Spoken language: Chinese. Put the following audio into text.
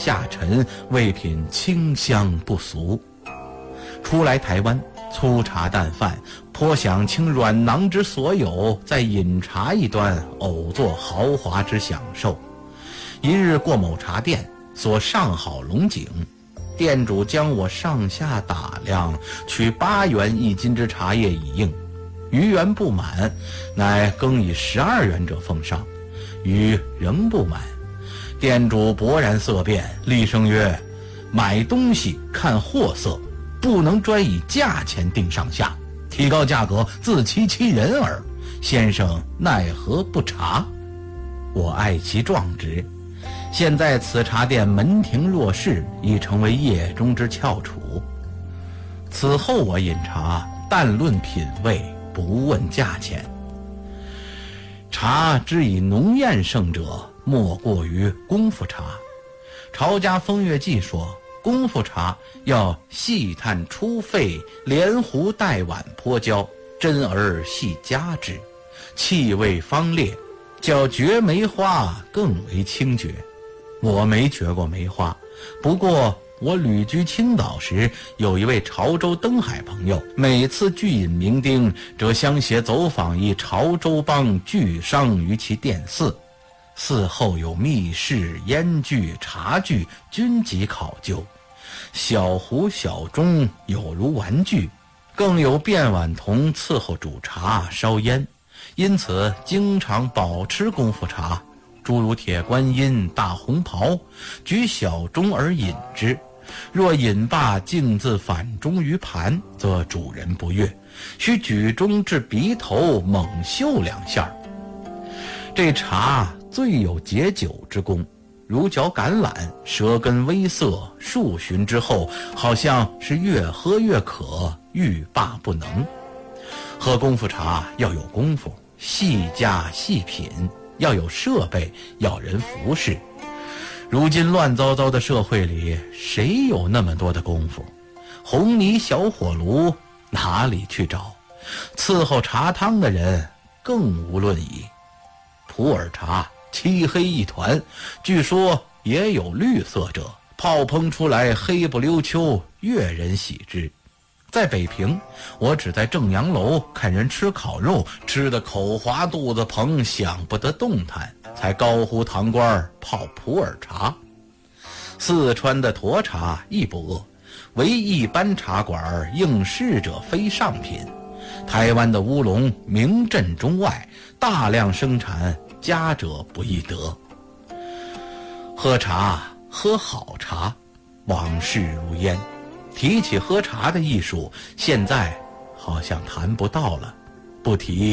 下沉，味品清香不俗。初来台湾，粗茶淡饭，颇想倾软囊之所有，在饮茶一端偶作豪华之享受。一日过某茶店，所上好龙井，店主将我上下打量，取8元1斤之茶叶以应，余元不满，乃更以12元者奉上，余仍不满。店主勃然色变，厉声曰：买东西看货色，不能专以价钱定上下，提高价格自欺欺人耳，先生奈何不察？我爱其壮直。现在此茶店门庭若市，已成为业中之翘楚。此后我饮茶，但论品味，不问价钱。茶之以浓艳盛者，莫过于功夫茶。曹家风月记说，功夫茶要细炭出沸，连壶带碗泼浇，斟而细加之，气味方烈，较绝梅花更为清绝。我没觉过梅花，不过我旅居青岛时，有一位潮州登海朋友，每次聚饮酩酊，则相携走访一潮州帮巨商于其店肆，寺后有密室、烟具、茶具，均极考究，小壶小盅有如玩具，更有便碗童伺候煮茶烧烟，因此经常饱吃功夫茶，诸如铁观音、大红袍，举小盅而饮之，若饮罢径自反盅于盘，则主人不悦，须举盅至鼻头猛嗅2下。这茶最有解酒之功，如嚼橄榄，舌根微涩，数巡之后，好像是越喝越渴，欲罢不能。喝功夫茶要有功夫，细加细品，要有设备，要人服侍。如今乱糟糟的社会里，谁有那么多的功夫？红泥小火炉哪里去找？伺候茶汤的人更无论矣。普洱茶漆黑一团，据说也有绿色者，泡烹出来黑不溜秋，悦人喜之。在北平，我只在正阳楼看人吃烤肉，吃得口滑肚子膨，想不得动弹，才高呼堂官泡普洱茶。四川的沱茶亦不恶，唯一般茶馆应试者非上品。台湾的乌龙名震中外，大量生产，佳者不易得。喝茶，喝好茶，往事如烟。提起喝茶的艺术，现在好像谈不到了，不提